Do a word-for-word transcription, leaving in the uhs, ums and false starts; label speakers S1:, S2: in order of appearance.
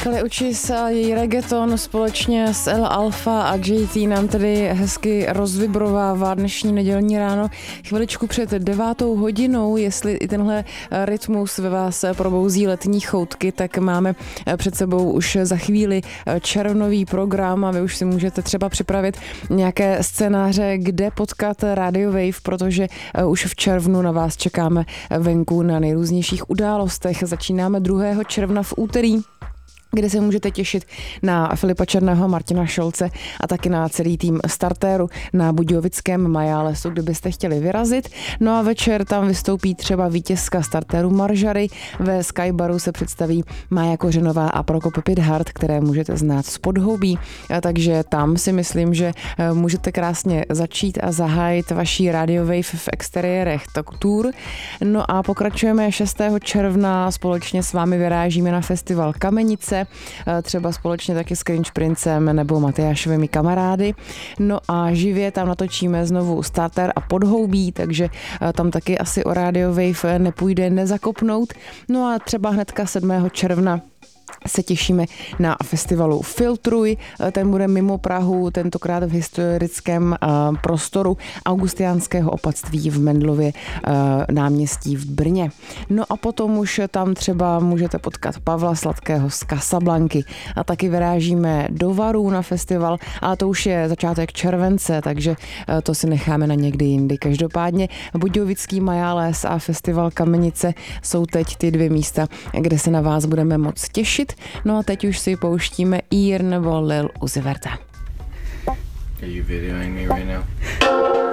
S1: Kali Uchis a její reggaeton společně s El Alfa a J T nám tedy hezky rozvibrovává dnešní nedělní ráno. Chviličku před devátou hodinou, jestli i tenhle rytmus ve vás probouzí letní choutky, tak máme před sebou už za chvíli červnový program a vy už si můžete třeba připravit nějaké scénáře, kde potkat Radio Wave, protože už v červnu na vás čekáme venku na nejrůznějších událostech. Začínáme druhého června v úterý, kde se můžete těšit na Filipa Černého, Martina Šolce a taky na celý tým Startéru na Budějovickém Majálesu, kdybyste chtěli vyrazit. No a večer tam vystoupí třeba vítězka Startéru Maržary, ve Skybaru se představí Mája Kořenová a Prokop Pithart, které můžete znát z Podhoubí, takže tam si myslím, že můžete krásně začít a zahájit vaší Radio Wave v exteriérech tour. No a pokračujeme šestého června, společně s vámi vyrážíme na festival Kamenice, třeba společně taky s Cringe Princem nebo Matyášovými kamarády. No a živě tam natočíme znovu Starter a Podhoubí, takže tam taky asi o Radio Wave nepůjde nezakopnout. No a třeba hnedka sedmého června se těšíme na festivalu Filtruj, ten bude mimo Prahu, tentokrát v historickém uh, prostoru Augustiánského opatství v Mendlově uh, náměstí v Brně. No a potom už tam třeba můžete potkat Pavla Sladkého z Casablanky a taky vyrážíme do Varů na festival, ale to už je začátek července, takže uh, to si necháme na někdy jindy. Každopádně Budějovický Majálés a festival Kamenice jsou teď ty dvě místa, kde se na vás budeme moc těšit. No a teď už si pouštíme Ear nebo Lil Uzi Verta.
S2: Are you videoing me right now?